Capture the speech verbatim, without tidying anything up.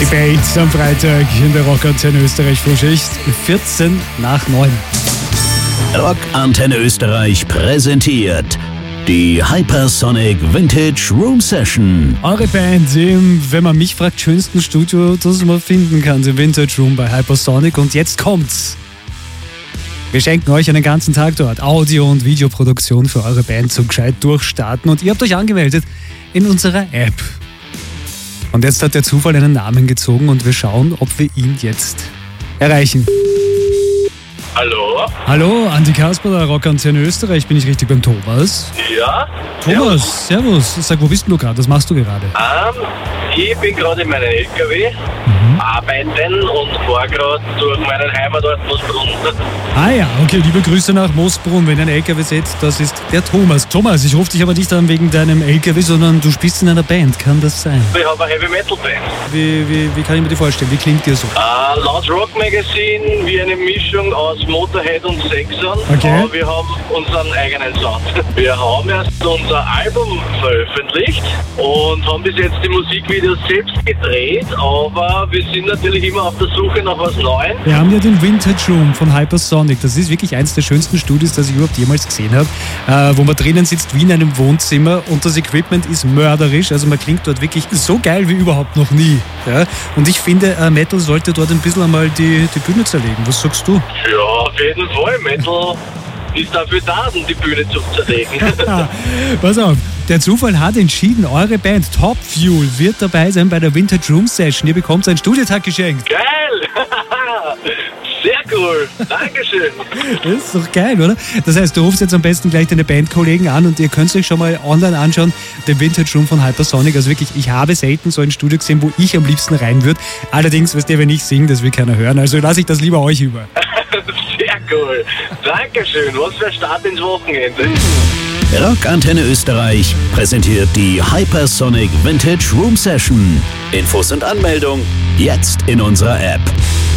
Bates am Freitag in der Rockantenne Österreich Frühschicht, vierzehn nach neun. Rockantenne Österreich präsentiert die Hypersonic Vintage Room Session. Eure Band im, wenn man mich fragt, schönsten Studio, das man finden kann, im Vintage Room bei Hypersonic. Und jetzt kommt's. Wir schenken euch einen ganzen Tag dort Audio- und Videoproduktion für eure Band zum gescheit durchstarten. Und ihr habt euch angemeldet in unserer App. Und jetzt hat der Zufall einen Namen gezogen und wir schauen, ob wir ihn jetzt erreichen. Hallo? Hallo, Andi Kasper, der Rockantenne Österreich. Bin ich richtig beim Thomas? Ja? Thomas, servus. Sag, wo bist du gerade? Was machst du gerade? Ähm, ich bin gerade in meinem L K W mhm. arbeiten und fahre gerade durch meinen Heimatort Moosbrunn. Ah ja, okay, liebe Grüße nach Moosbrunn. Wenn ihr einen L K W seht, das ist der Thomas. Thomas, ich rufe dich aber nicht an wegen deinem L K W, sondern du spielst in einer Band. Kann das sein? Ich habe eine Heavy Metal Band. Wie, wie, wie kann ich mir die vorstellen? Wie klingt ihr so? Äh, laut Rock Magazine wie eine Mischung aus Motorhead und Saxon. Okay. Aber wir haben unseren eigenen Sound. Wir haben erst unser Album veröffentlicht und haben bis jetzt die Musikvideos selbst gedreht, aber wir sind natürlich immer auf der Suche nach was Neuem. Wir haben ja den Vintage Room von Hypersonic. Das ist wirklich eins der schönsten Studios, das ich überhaupt jemals gesehen habe, äh, wo man drinnen sitzt wie in einem Wohnzimmer und das Equipment ist mörderisch. Also man klingt dort wirklich so geil wie überhaupt noch nie. Ja? Und ich finde, äh, Metal sollte dort ein bisschen einmal die, die Bühne zerlegen. Was sagst du? Ja, auf jeden Fall. Metal ist dafür da, um die Bühne zu zerlegen. Pass auf, der Zufall hat entschieden, eure Band Top Fuel wird dabei sein bei der Vintage Room Session. Ihr bekommt einen Studiotag geschenkt. Geil! Sehr cool. Dankeschön. Das ist doch geil, oder? Das heißt, du rufst jetzt am besten gleich deine Bandkollegen an und ihr könnt euch schon mal online anschauen, den Vintage Room von Hypersonic. Also wirklich, ich habe selten so ein Studio gesehen, wo ich am liebsten rein würde. Allerdings, weißt du, wenn ich singe, das will keiner hören. Also lasse ich das lieber euch über. Sehr cool. Dankeschön. Was für ein Start ins Wochenende. Rockantenne Österreich präsentiert die Hypersonic Vintage Room Session. Infos und Anmeldung jetzt in unserer App.